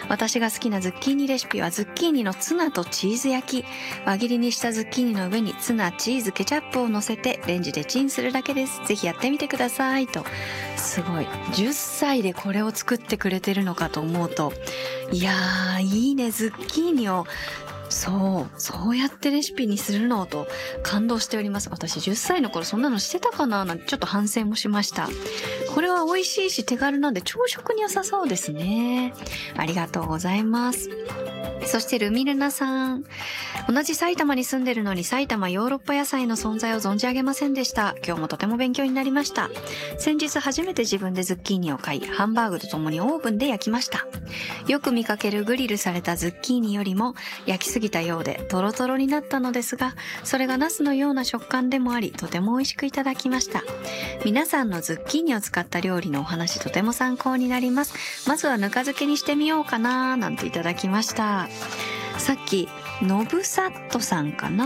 私が好きなズッキーニレシピはズッキーニのツナとチーズ焼き。輪切りにしたズッキーニの上にツナ、チーズ、ケチャップを乗せてレンジでチンするだけです。ぜひやってみてくださいと。すごい。10歳でこれを作ってくれてるのかと思うと、いやー、いいね。ズッキーニをそうやってレシピにするのと感動しております。私10歳の頃そんなのしてたかななんてちょっと反省もしました。これは美味しいし手軽なんで朝食に良さそうですね。ありがとうございます。そしてルミルナさん。同じ埼玉に住んでるのに埼玉ヨーロッパ野菜の存在を存じ上げませんでした。今日もとても勉強になりました。先日初めて自分でズッキーニを買い、ハンバーグとともにオーブンで焼きました。よく見かけるグリルされたズッキーニよりも焼きすぎたようでトロトロになったのですが、それがナスのような食感でもあり、とても美味しくいただきました。皆さんのズッキーニを使った料理のお話とても参考になります。まずはぬか漬けにしてみようかななんていただきました。さっきノブサットさんかな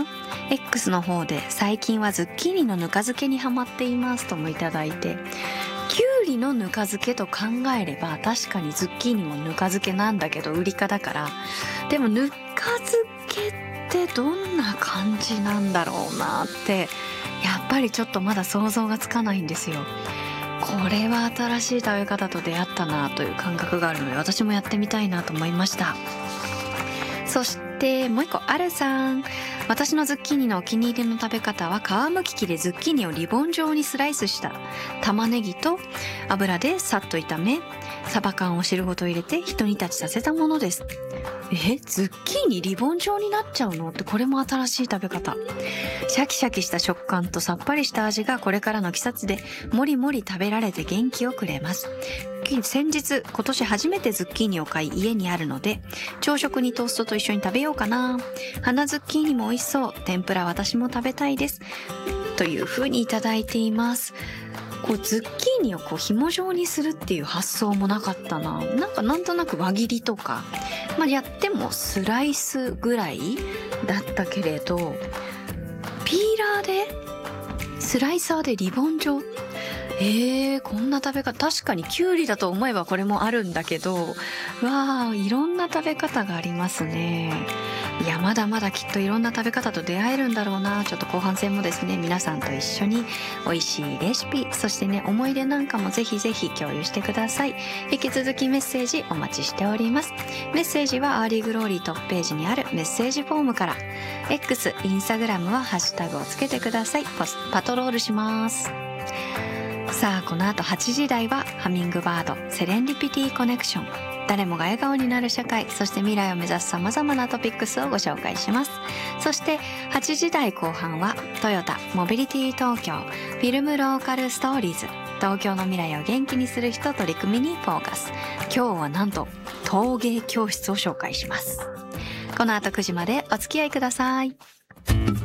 X の方で最近はズッキーニのぬか漬けにハマっていますともいただいて、きゅうりのぬか漬けと考えれば確かにズッキーニもぬか漬けなんだけど売りかだから、でもぬか漬けってどんな感じなんだろうなってやっぱりちょっとまだ想像がつかないんですよ。これは新しい食べ方と出会ったなという感覚があるので、私もやってみたいなと思いました。そしてもう一個、アルさん。私のズッキーニのお気に入りの食べ方は皮むき器でズッキーニをリボン状にスライスした玉ねぎと油でさっと炒め、サバ缶を汁ごと入れてひと煮立ちさせたものです。ズッキーニリボン状になっちゃうのって、これも新しい食べ方。シャキシャキした食感とさっぱりした味がこれからの季節でもりもり食べられて元気をくれます。先日今年初めてズッキーニを買い家にあるので、朝食にトーストと一緒に食べようかな。花ズッキーニも美味しそう。天ぷら私も食べたいです。という風にいただいています。ズッキーニを紐状にするっていう発想もなかったな。なんとなく輪切りとか、やってもスライスぐらいだったけれど、ピーラーでスライサーでリボン状、こんな食べ方、確かにキュウリだと思えばこれもあるんだけど、いろんな食べ方がありますね。いや、まだまだきっといろんな食べ方と出会えるんだろうな。ちょっと後半戦もですね、皆さんと一緒に美味しいレシピ、そしてね、思い出なんかもぜひぜひ共有してください。引き続きメッセージお待ちしております。メッセージはアーリーグローリートップページにあるメッセージフォームから、X、インスタグラムはハッシュタグをつけてください。パトロールします。さあ、この後8時台はハミングバードセレンディピティコネクション。誰もが笑顔になる社会、そして未来を目指す様々なトピックスをご紹介します。そして8時台後半はトヨタモビリティ東京フィルムローカルストーリーズ。東京の未来を元気にする人取り組みにフォーカス。今日はなんと陶芸教室を紹介します。この後9時までお付き合いください。